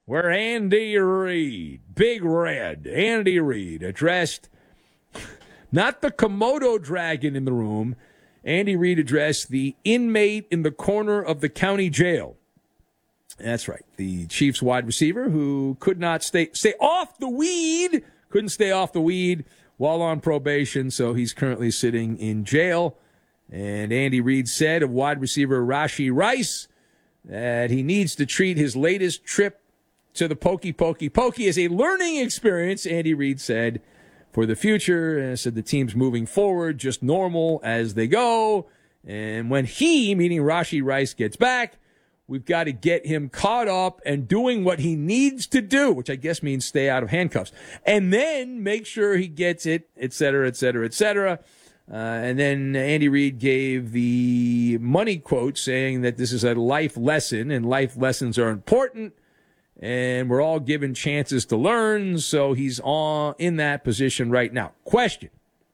where Andy Reid, Big Red, Andy Reid, addressed not the Komodo dragon in the room. Andy Reid addressed the inmate in the corner of the county jail. That's right. The Chiefs wide receiver who could not stay off the weed, couldn't stay off the weed while on probation, so he's currently sitting in jail. And Andy Reid said of wide receiver Rashee Rice that he needs to treat his latest trip to the Pokey as a learning experience, Andy Reid said, for the future. And said the team's moving forward, just normal as they go. And when he, meaning Rashee Rice, gets back, we've got to get him caught up and doing what he needs to do, which I guess means stay out of handcuffs. And then make sure he gets it, et cetera, et cetera, et cetera. And then Andy Reid gave the money quote saying that this is a life lesson and life lessons are important and we're all given chances to learn. So he's in that position right now. Question: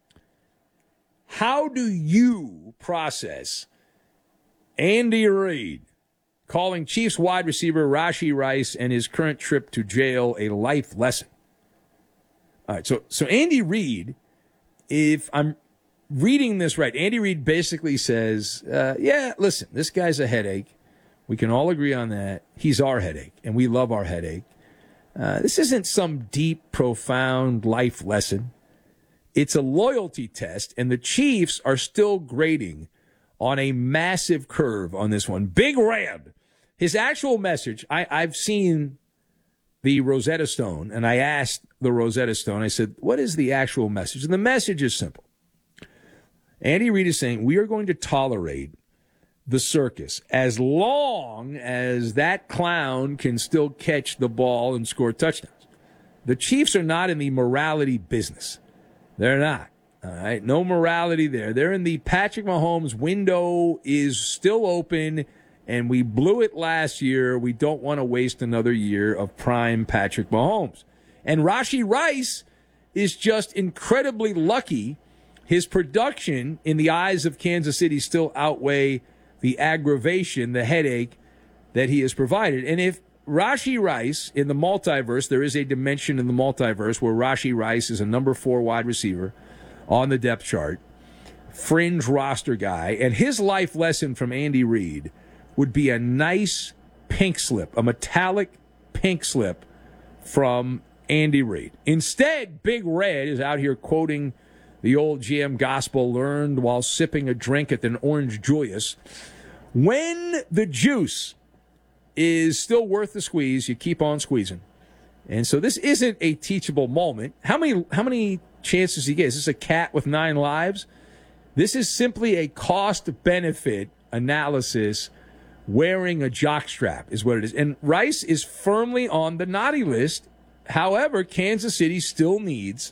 how do you process Andy Reid calling Chiefs wide receiver Rashee Rice and his current trip to jail a life lesson? All right, so Andy Reid, if I'm reading this right, Andy Reid basically says, yeah, listen, this guy's a headache. We can all agree on that. He's our headache, and we love our headache. This isn't some deep, profound life lesson. It's a loyalty test, and the Chiefs are still grading on a massive curve on this one. Big Red. His actual message, I've seen the Rosetta Stone, and I asked the Rosetta Stone, I said, what is the actual message? And the message is simple. Andy Reid is saying we are going to tolerate the circus as long as that clown can still catch the ball and score touchdowns. The Chiefs are not in the morality business. They're not. All right, no morality there. They're in the Patrick Mahomes window is still open, and we blew it last year. We don't want to waste another year of prime Patrick Mahomes. And Rashee Rice is just incredibly lucky. His production in the eyes of Kansas City still outweigh the aggravation, the headache that he has provided. And if Rashee Rice in the multiverse, there is a dimension in the multiverse where Rashee Rice is a number 4 wide receiver on the depth chart, fringe roster guy, and his life lesson from Andy Reid would be a nice pink slip, a metallic pink slip from Andy Reid. Instead, Big Red is out here quoting the old GM gospel learned while sipping a drink at an Orange Julius. When the juice is still worth the squeeze, you keep on squeezing. And so this isn't a teachable moment. How many chances he gets? Is this a cat with 9 lives? This is simply a cost-benefit analysis. Wearing a jockstrap is what it is. And Rice is firmly on the naughty list. However, Kansas City still needs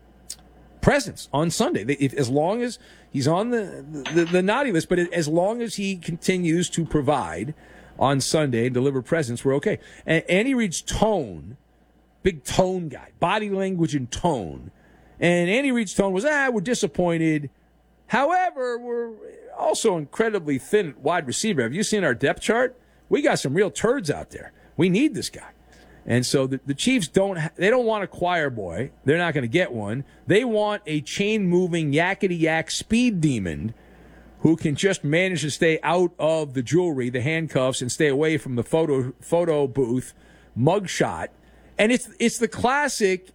presence on Sunday. As long as he's on the naughty list, but as long as he continues to provide on Sunday and deliver presence, we're okay. And Andy Reid's tone, big tone guy, body language and tone. And Andy Reid's tone was, we're disappointed. However, we're also incredibly thin at wide receiver. Have you seen our depth chart? We got some real turds out there. We need this guy. And so the Chiefs don't want a choir boy. They're not going to get one. They want a chain-moving, yakety-yak speed demon who can just manage to stay out of the jewelry, the handcuffs, and stay away from the photo booth mugshot. And it's the classic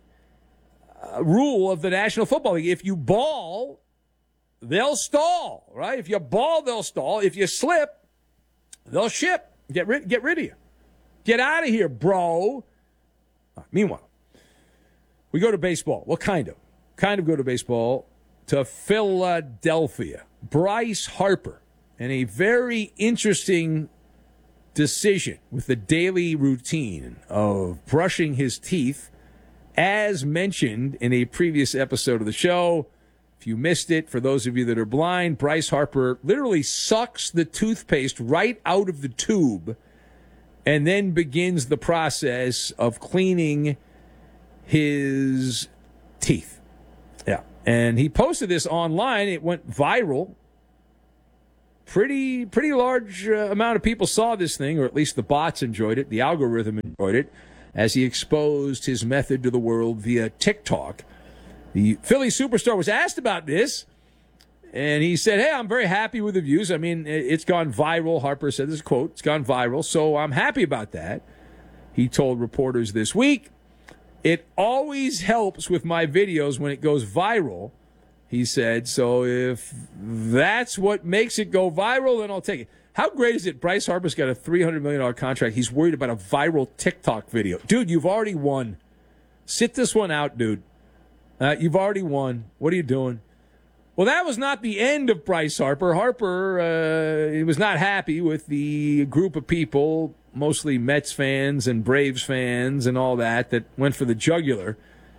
rule of the National Football League. If you ball, they'll stall, right? If you ball, they'll stall. If you slip, they'll ship. Get rid of you. Get out of here, bro. Meanwhile, we go to baseball. Well, kind of go to baseball, to Philadelphia. Bryce Harper, and a very interesting decision with the daily routine of brushing his teeth, as mentioned in a previous episode of the show. If you missed it, for those of you that are blind, Bryce Harper literally sucks the toothpaste right out of the tube and then begins the process of cleaning his teeth. Yeah. And he posted this online. It went viral. pretty large amount of people saw this thing, or at least the bots enjoyed it. The algorithm enjoyed it as he exposed his method to the world via TikTok. The Philly superstar was asked about this, and he said, hey, I'm very happy with the views. I mean, it's gone viral. Harper said this quote, it's gone viral, so I'm happy about that. He told reporters this week, it always helps with my videos when it goes viral, he said. So if that's what makes it go viral, then I'll take it. How great is it? Bryce Harper's got a $300 million contract. He's worried about a viral TikTok video. Dude, you've already won. Sit this one out, dude. You've already won. What are you doing? Well, that was not the end of Bryce Harper. Harper he was not happy with the group of people, mostly Mets fans and Braves fans and all that went for the jugular.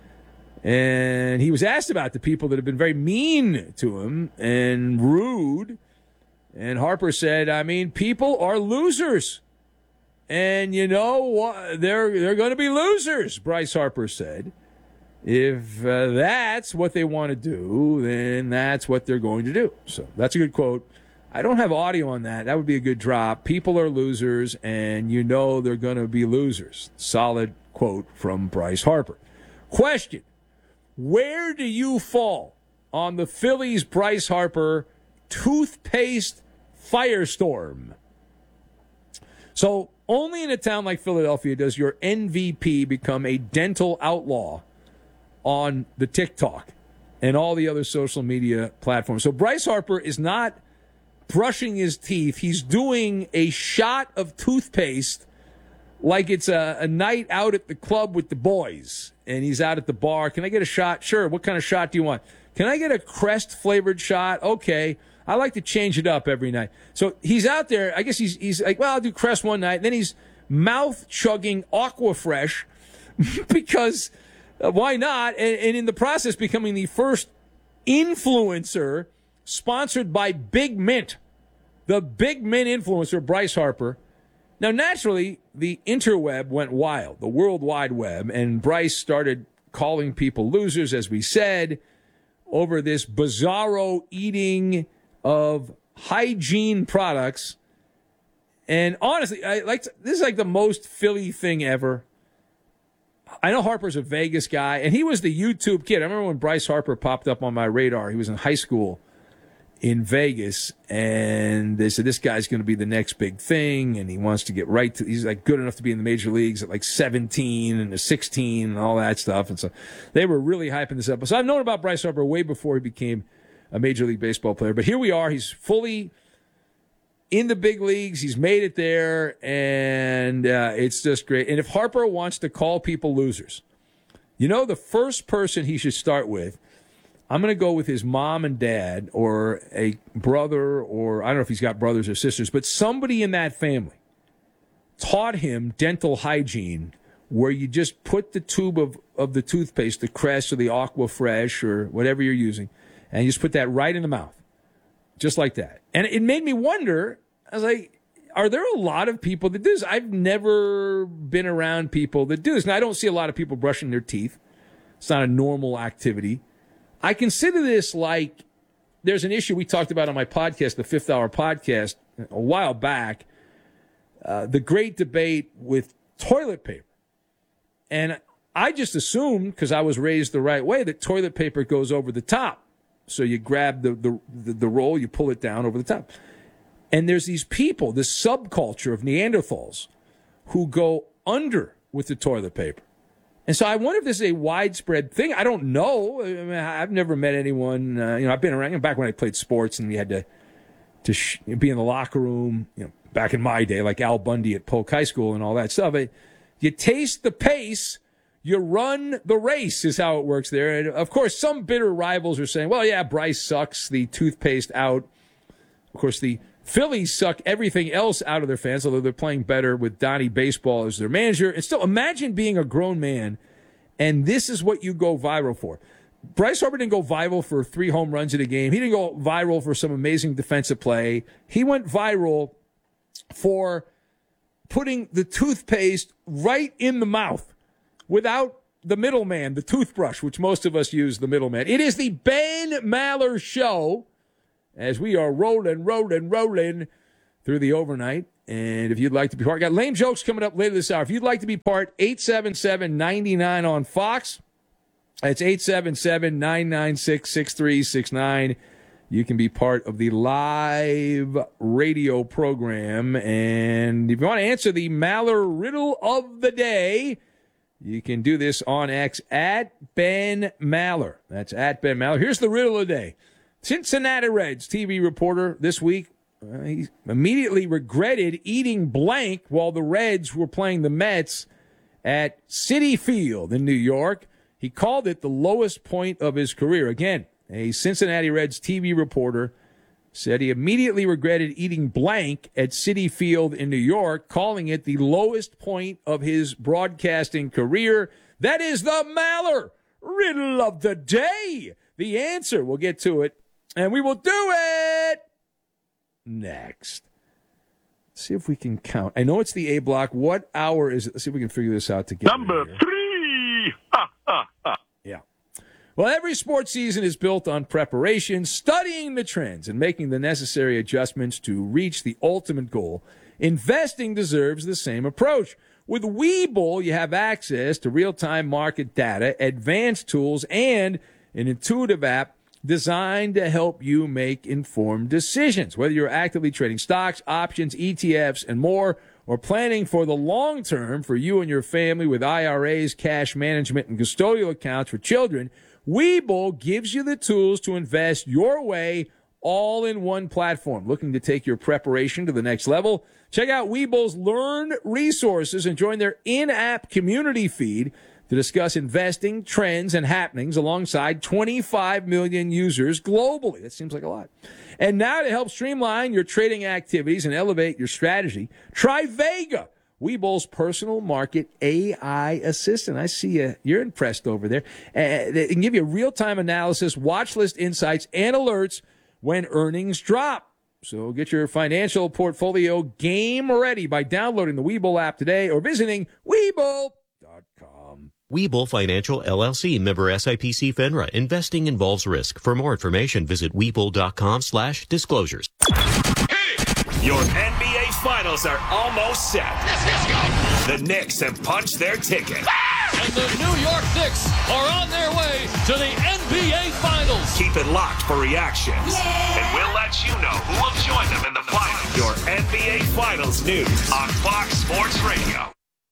And he was asked about the people that have been very mean to him and rude. And Harper said, I mean, people are losers. And you know what? They're going to be losers, Bryce Harper said. If that's what they want to do, then that's what they're going to do. So that's a good quote. I don't have audio on that. That would be a good drop. People are losers, and you know they're going to be losers. Solid quote from Bryce Harper. Question: where do you fall on the Phillies Bryce Harper toothpaste firestorm? So only in a town like Philadelphia does your MVP become a dental outlaw on the TikTok and all the other social media platforms. So Bryce Harper is not brushing his teeth. He's doing a shot of toothpaste like it's a night out at the club with the boys. And he's out at the bar. Can I get a shot? Sure. What kind of shot do you want? Can I get a Crest-flavored shot? Okay. I like to change it up every night. So he's out there. I guess he's like, well, I'll do Crest one night. Then he's mouth-chugging Aquafresh because why not? And in the process, becoming the first influencer sponsored by Big Mint, the Big Mint influencer, Bryce Harper. Now, naturally, the interweb went wild, the World Wide Web, and Bryce started calling people losers, as we said, over this bizarro eating of hygiene products. And honestly, this is like the most Philly thing ever. I know Harper's a Vegas guy, and he was the YouTube kid. I remember when Bryce Harper popped up on my radar. He was in high school in Vegas, and they said this guy's going to be the next big thing, and he wants to get right to. He's like good enough to be in the major leagues at like 17 and 16 and all that stuff. And so they were really hyping this up. So I've known about Bryce Harper way before he became a Major League Baseball player. But here we are. He's fully in the big leagues. He's made it there, and it's just great. And if Harper wants to call people losers, you know, the first person he should start with, I'm going to go with his mom and dad or a brother, or I don't know if he's got brothers or sisters, but somebody in that family taught him dental hygiene, where you just put the tube of the toothpaste, the Crest or the Aquafresh or whatever you're using, and you just put that right in the mouth, just like that. And it made me wonder, I was like, are there a lot of people that do this? I've never been around people that do this. Now, I don't see a lot of people brushing their teeth. It's not a normal activity. I consider this like there's an issue we talked about on my podcast, the Fifth Hour podcast, a while back, the great debate with toilet paper. And I just assumed, because I was raised the right way, that toilet paper goes over the top. So you grab the roll, you pull it down over the top. And there's these people, this subculture of Neanderthals, who go under with the toilet paper. And so I wonder if this is a widespread thing. I don't know. I mean, I've never met anyone. I've been around back when I played sports and we had to be in the locker room. Back in my day, like Al Bundy at Polk High School and all that stuff. You taste the pace, you run the race is how it works there. And of course, some bitter rivals are saying, "Well, yeah, Bryce sucks the toothpaste out." Of course, the Phillies suck everything else out of their fans, although they're playing better with Donnie Baseball as their manager. And still, imagine being a grown man, and this is what you go viral for. Bryce Harper didn't go viral for 3 home runs in a game. He didn't go viral for some amazing defensive play. He went viral for putting the toothpaste right in the mouth without the middleman, the toothbrush, which most of us use the middleman. It is the Ben Maller Show. as we are rolling through the overnight. And if you'd like to be part, got lame jokes coming up later this hour. If you'd like to be part, 877-99 on Fox. That's 877-996-6369. You can be part of the live radio program. And if you want to answer the Maller riddle of the day, you can do this on X at Ben Maller. That's at Ben Maller. Here's the riddle of the day. Cincinnati Reds TV reporter this week, he immediately regretted eating blank while the Reds were playing the Mets at Citi Field in New York. He called it the lowest point of his career. Again, a Cincinnati Reds TV reporter said he immediately regretted eating blank at Citi Field in New York, calling it the lowest point of his broadcasting career. That is the Maller riddle of the day. The answer, we'll get to it, and we will do it next. Let's see if we can count. I know it's the A block. What hour is it? Let's see if we can figure this out together. Number 3. Yeah. Well, every sports season is built on preparation, studying the trends, and making the necessary adjustments to reach the ultimate goal. Investing deserves the same approach. With Webull, you have access to real-time market data, advanced tools, and an intuitive app designed to help you make informed decisions. Whether you're actively trading stocks, options, ETFs, and more, or planning for the long term for you and your family with IRAs, cash management, and custodial accounts for children, Webull gives you the tools to invest your way all in one platform. Looking to take your preparation to the next level? Check out Webull's Learn resources and join their in-app community feed to discuss investing, trends, and happenings alongside 25 million users globally. That seems like a lot. And now to help streamline your trading activities and elevate your strategy, try Vega, Webull's personal market AI assistant. I see you're impressed over there. They can give you real-time analysis, watch list insights, and alerts when earnings drop. So get your financial portfolio game ready by downloading the Webull app today or visiting Webull.com. Webull Financial LLC, member SIPC FINRA. Investing involves risk. For more information, visit Webull.com/disclosures. Your NBA Finals are almost set. Let's go. The Knicks have punched their ticket. And the New York Knicks are on their way to the NBA Finals. Keep it locked for reactions. Yeah. And we'll let you know who will join them in the finals. Your NBA Finals news on Fox Sports Radio.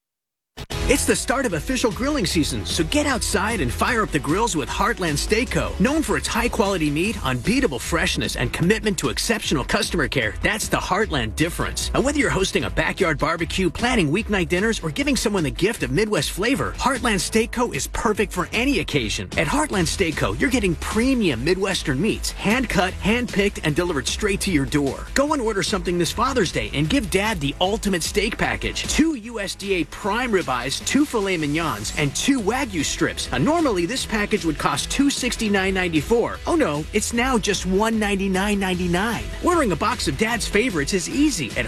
It's the start of official grilling season, so get outside and fire up the grills with Heartland Steak Co. Known for its high-quality meat, unbeatable freshness, and commitment to exceptional customer care, that's the Heartland difference. And whether you're hosting a backyard barbecue, planning weeknight dinners, or giving someone the gift of Midwest flavor, Heartland Steak Co. is perfect for any occasion. At Heartland Steak Co., you're getting premium Midwestern meats, hand-cut, hand-picked, and delivered straight to your door. Go and order something this Father's Day and give Dad the ultimate steak package. 2 USDA prime ribeyes, 2 filet mignons, and 2 Wagyu strips. Normally, this package would cost $269.94. Oh no, it's now just $199.99. Ordering a box of Dad's favorites is easy at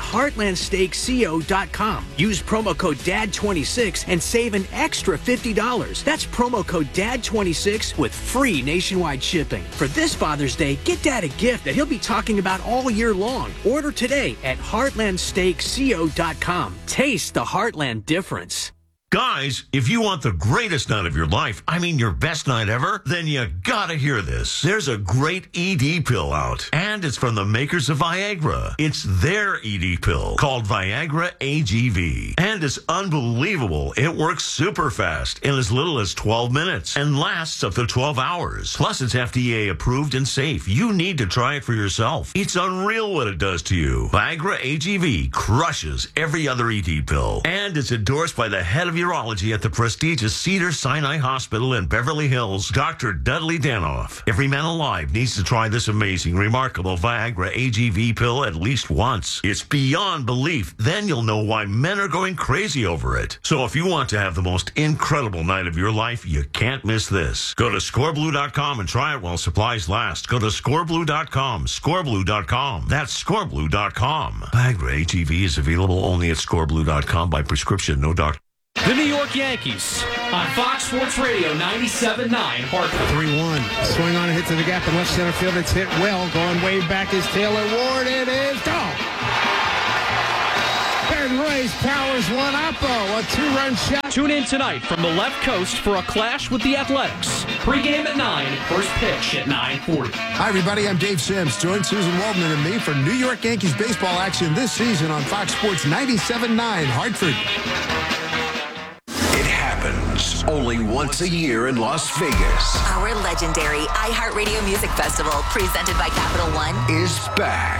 HeartlandSteakCo.com. Use promo code DAD26 and save an extra $50. That's promo code DAD26 with free nationwide shipping. For this Father's Day, get Dad a gift that he'll be talking about all year long. Order today at HeartlandSteakCo.com. Taste the Heartland difference. Guys, if you want the greatest night of your life, I mean your best night ever, then you gotta hear this. There's a great ED pill out, and it's from the makers of Viagra. It's their ED pill called Viagra AGV, and it's unbelievable. It works super fast in as little as 12 minutes and lasts up to 12 hours. Plus, it's FDA approved and safe. You need to try it for yourself. It's unreal what it does to you. Viagra AGV crushes every other ED pill, and it's endorsed by the head of urology at the prestigious Cedars-Sinai Hospital in Beverly Hills, Dr. Dudley Danoff. Every man alive needs to try this amazing, remarkable Viagra AGV pill at least once. It's beyond belief. Then you'll know why men are going crazy over it. So if you want to have the most incredible night of your life, you can't miss this. Go to scoreblue.com and try it while supplies last. Go to scoreblue.com, scoreblue.com. That's scoreblue.com. Viagra AGV is available only at scoreblue.com by prescription, no doctor. The New York Yankees on Fox Sports Radio 97.9 Hartford. 3-1. Swing on a hit to the gap in left center field. It's hit well. Going way back is Taylor Ward. It is gone. And Rays powers one up. A 2-run shot. Tune in tonight from the left coast for a clash with the Athletics. Pre-game at 9, first pitch at 9:40. Hi, everybody. I'm Dave Sims. Join Susan Waldman and me for New York Yankees baseball action this season on Fox Sports 97.9 Hartford. It happens only once a year in Las Vegas. Our legendary iHeartRadio Music Festival, presented by Capital One, is back.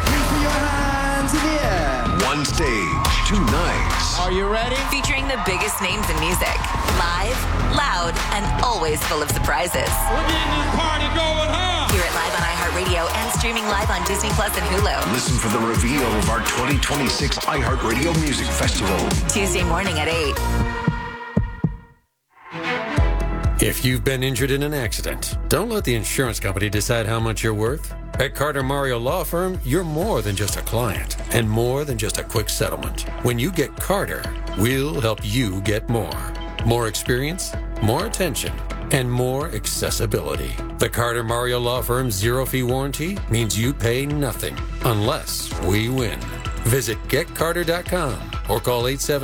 One stage, 2 nights. Are you ready? featuring the biggest names in music. Live, loud, and always full of surprises. We're getting this party going, huh? Hear it live on iHeartRadio and streaming live on Disney Plus and Hulu. Listen for the reveal of our 2026 iHeartRadio Music Festival. Tuesday morning at 8. If you've been injured in an accident, don't let the insurance company decide how much you're worth. At Carter Mario Law Firm, you're more than just a client and more than just a quick settlement. When you get Carter, we'll help you get more. More experience, more attention, and more accessibility. The Carter Mario Law Firm's zero-fee warranty means you pay nothing unless we win. Visit GetCarter.com or call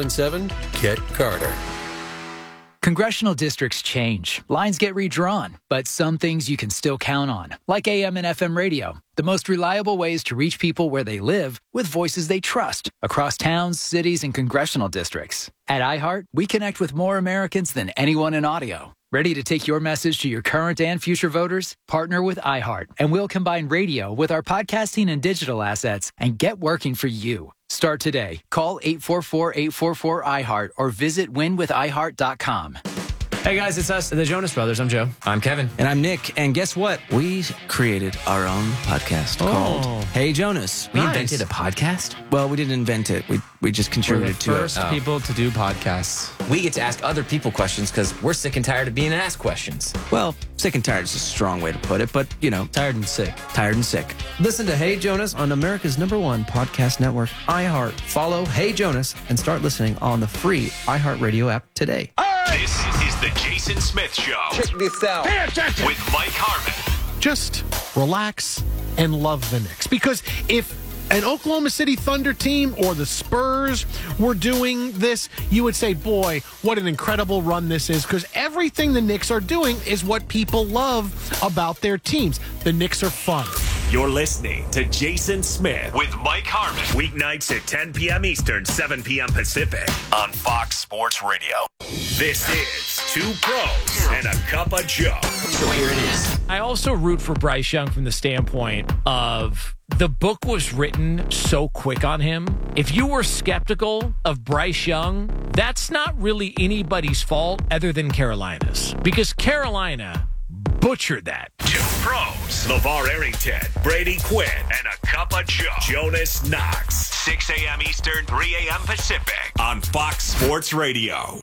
877-GET-CARTER. Congressional districts change. Lines get redrawn, but some things you can still count on, like AM and FM radio. The most reliable ways to reach people where they live with voices they trust across towns, cities, and congressional districts. At iHeart, we connect with more Americans than anyone in audio. Ready to take your message to your current and future voters? Partner with iHeart, and we'll combine radio with our podcasting and digital assets and get working for you. Start today. Call 844-844-iHeart or visit winwithiheart.com. Hey guys, it's us, the Jonas Brothers. I'm Joe. I'm Kevin. And I'm Nick. And guess what? We created our own podcast called Hey Jonas. We invented a podcast? Well, we didn't invent it. We just contributed to it. We're the first people to do podcasts. We get to ask other people questions because we're sick and tired of being asked questions. Well, sick and tired is a strong way to put it, but, you know. Tired and sick. Tired and sick. Listen to Hey Jonas on America's #1 podcast network, iHeart. Follow Hey Jonas and start listening on the free iHeartRadio app today. This is the Jason Smith Show. Check this out. Pay attention. With Mike Harmon. Just relax and love the Knicks. Because if an Oklahoma City Thunder team or the Spurs were doing this, you would say, boy, what an incredible run this is. Because everything the Knicks are doing is what people love about their teams. The Knicks are fun. You're listening to Jason Smith with Mike Harmon. Weeknights at 10 p.m. Eastern, 7 p.m. Pacific on Fox Sports Radio. This is Two Pros and a Cup of Joe. So here it is. I also root for Bryce Young from the standpoint of the book was written so quick on him. If you were skeptical of Bryce Young, that's not really anybody's fault other than Carolina's. Because Carolina butchered that. Two Pros, LeVar Arrington, Brady Quinn, and a Cup of Joe. Jonas Knox, 6 a.m. Eastern, 3 a.m. Pacific on Fox Sports Radio.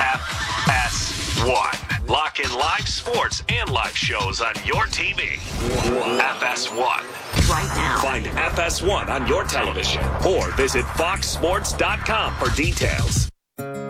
FS1. Lock in live sports and live shows on your TV. FS1. Right now. Find FS1 on your television or visit foxsports.com for details.